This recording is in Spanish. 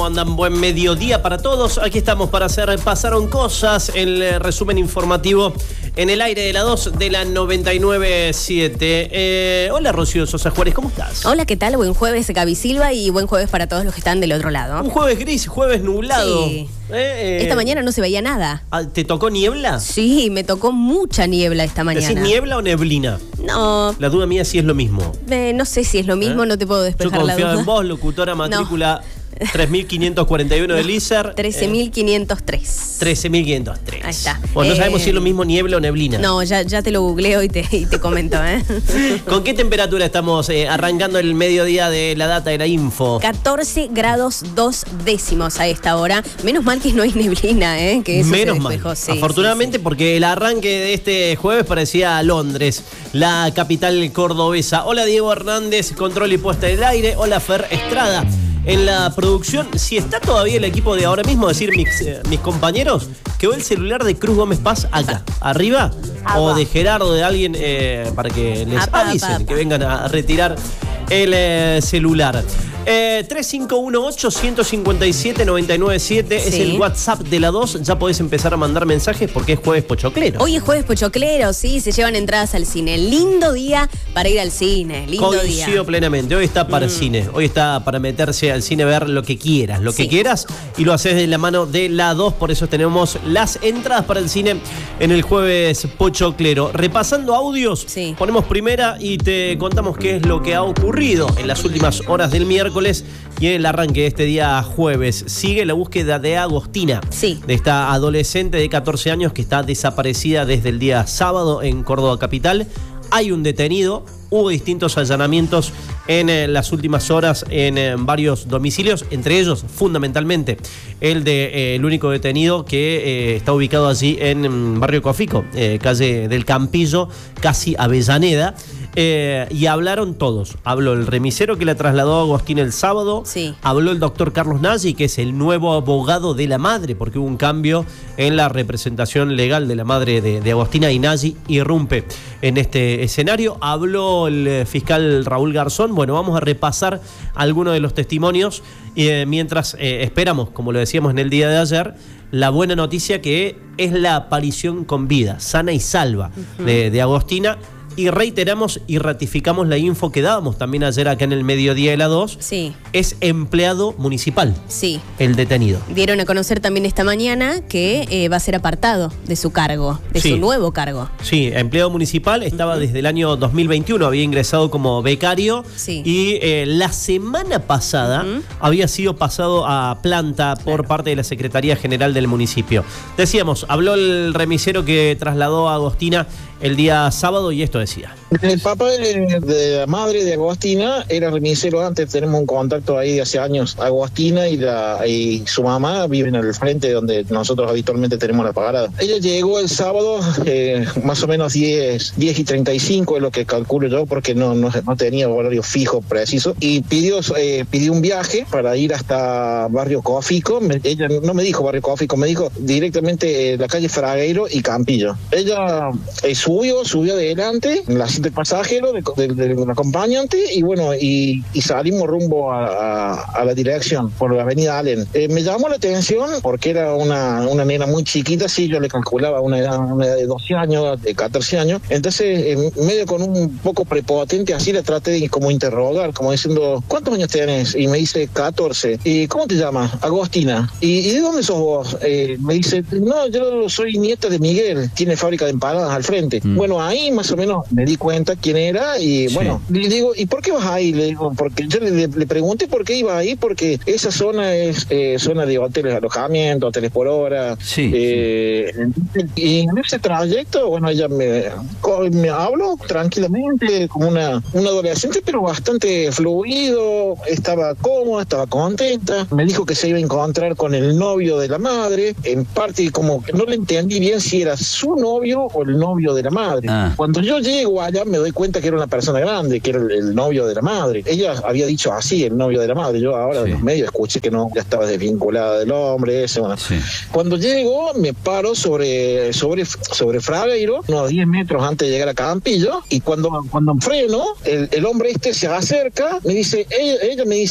¿Cómo andan? Buen mediodía para todos. Aquí estamos para hacer Pasaron Cosas, el resumen informativo en el aire de la 2 de la 99.7. Hola, Rocío Sosa Juárez, ¿cómo estás? Hola, ¿qué tal? Buen jueves, Gaby Silva, y buen jueves para todos los que están del otro lado. Un jueves gris, jueves nublado. Sí. Esta mañana no se veía nada. ¿Te tocó niebla? Sí, me tocó mucha niebla esta mañana. ¿Decís niebla o neblina? No. La duda mía si es lo mismo. No sé si es lo mismo, no te puedo despejar la duda. Yo confiaba en vos, locutora matrícula 3541 del ISER. 13.503. 13.503. Ahí está. Bueno, no sabemos si es lo mismo niebla o neblina. No, ya te lo googleo y te comento, ¿eh? ¿Con qué temperatura estamos arrancando el mediodía de la data de la info? 14 grados 2 décimos a esta hora. Menos mal que no hay neblina, ¿eh? Que eso menos se mal. despejó. Sí, afortunadamente, sí. Porque el arranque de este jueves parecía Londres, la capital cordobesa. Hola, Diego Hernández, control y puesta en el aire. Hola, Fer Estrada. En la producción, si está todavía el equipo de ahora mismo, decir mis compañeros, quedó el celular de Cruz Gómez Paz acá, arriba, o de Gerardo, de alguien, para que les avisen, que vengan a retirar el celular. 3518-157-997 es el WhatsApp de la 2. Ya podés empezar a mandar mensajes porque es jueves pochoclero. Hoy es jueves pochoclero, sí, se llevan entradas al cine. Lindo día para ir al cine, lindo día. Coincido plenamente, hoy está para cine, hoy está para meterse al cine, ver lo que quieras, y lo haces de la mano de la 2, por eso tenemos las entradas para el cine en el jueves pochoclero. Repasando audios, ponemos primera y te contamos qué es lo que ha ocurrido en las últimas horas del miércoles y en el arranque de este día jueves. Sigue la búsqueda de Agostina, de esta adolescente de 14 años que está desaparecida desde el día sábado en Córdoba capital. Hay un detenido, hubo distintos allanamientos en las últimas horas en varios domicilios, entre ellos fundamentalmente el único detenido que está ubicado allí en Barrio Cofico, calle del Campillo, casi Avellaneda. Y hablaron todos. Habló el remisero que la trasladó a Agostina el sábado. Habló el doctor Carlos Nagy, que es el nuevo abogado de la madre, porque hubo un cambio en la representación legal de la madre de Agostina, y Nagy irrumpe en este escenario. Habló el fiscal Raúl Garzón. Bueno, vamos a repasar algunos de los testimonios mientras esperamos, como lo decíamos en el día de ayer, la buena noticia que es la aparición con vida, sana y salva de Agostina. Y reiteramos y ratificamos la info que dábamos también ayer acá en el mediodía de la 2. Es empleado municipal. El detenido. Dieron a conocer también esta mañana que va a ser apartado de su cargo, de su nuevo cargo. Sí, empleado municipal, estaba desde el año 2021, había ingresado como becario y la semana pasada había sido pasado a planta por parte de la Secretaría General del municipio. Decíamos, habló el remisero que trasladó a Agostina el día sábado y esto decía. El papá de la madre de Agostina era remisero antes, tenemos un contacto ahí de hace años. Agostina y su mamá viven al frente donde nosotros habitualmente tenemos la parada. Ella llegó el sábado, más o menos 10:35 es lo que calculo yo, porque no tenía horario fijo preciso, y pidió un viaje para ir hasta Barrio Cofico. Ella no me dijo Barrio Cofico, me dijo directamente la calle Fragueiro y Campillo. Ella subió adelante en la asiento pasajero del acompañante y bueno, y salimos rumbo a la dirección por la avenida Allen. Me llamó la atención porque era una nena muy chiquita, yo le calculaba una edad de 12 años, de 14 años, entonces medio con un poco prepotente así la traté de como interrogar, como diciendo, ¿cuántos años tienes? Y me dice 14. ¿Y cómo te llamas? Agostina. ¿Y de dónde sos vos? Me dice, no, yo soy nieta de Miguel, tiene fábrica de empanadas al frente. Bueno, ahí más o menos me di cuenta quién era y bueno, le digo, ¿y por qué vas ahí? Le digo, porque yo le pregunté por qué iba ahí, porque esa zona es zona de hoteles, alojamiento, hoteles por hora. Y en ese trayecto, bueno, ella me habló tranquilamente, como una adolescente, pero bastante fluido, estaba cómoda, estaba contenta. Me dijo que se iba a encontrar con el novio de la madre, en parte como que no le entendí bien si era su novio o el novio de la madre. Cuando yo llego allá me doy cuenta que era una persona grande, que era el novio de la madre. Ella había dicho así, el novio de la madre. Yo ahora en los medios escuché que no, ya estaba desvinculada del hombre ese. Bueno. Cuando llego me paro sobre Fragueiro, unos 10 metros antes de llegar a Campillo, y cuando freno, el hombre se acerca, me dice, ella me dice,